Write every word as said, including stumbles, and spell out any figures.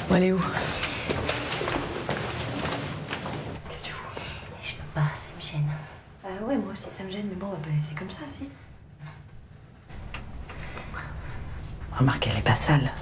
Bon, elle est où? Qu'est-ce que tu fous? Je peux pas, ça me gêne. Euh, ouais, moi aussi, ça me gêne, mais bon, bah, c'est comme ça, si. Remarque, elle est pas sale.